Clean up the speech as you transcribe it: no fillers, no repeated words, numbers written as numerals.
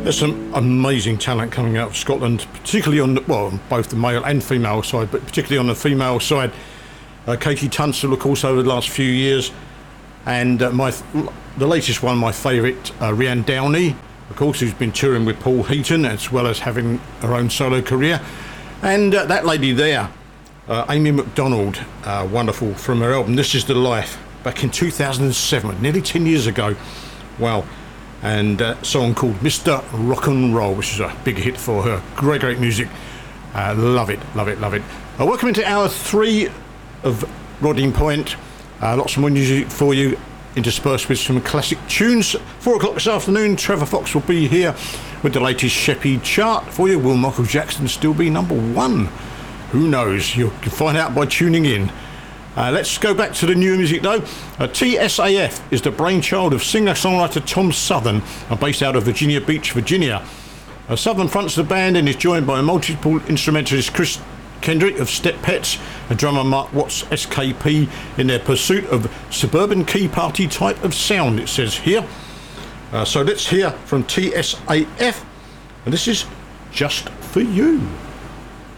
There's some amazing talent coming out of Scotland, particularly on on both the male and female side, but particularly on the female side. Katie Tunstall, of course, over the last few years, and the latest one, my favourite, Rianne Downey, of course, who's been touring with Paul Heaton as well as having her own solo career, and that lady there, Amy McDonald, wonderful, from her album This Is the Life, back in 2007, nearly 10 years ago. Wow. And a song called Mr. Rock and Roll, which is a big hit for her. Great music. Love it. Welcome into hour 3 of Rodding Point. Lots more music for you, interspersed with some classic tunes. 4 o'clock this afternoon, Trevor Fox will be here with the latest Sheppy chart for you. Will Michael Jackson still be number 1? Who knows? You can find out by tuning in. Let's go back to the new music though. TSAF is the brainchild of singer-songwriter Tom Southern, based out of Virginia Beach, Virginia. Southern fronts the band and is joined by multiple instrumentalist Chris Kendrick of Step Pets and drummer Mark Watts SKP in their pursuit of suburban key party type of sound, it says here. So let's hear from TSAF, and this is Just For You.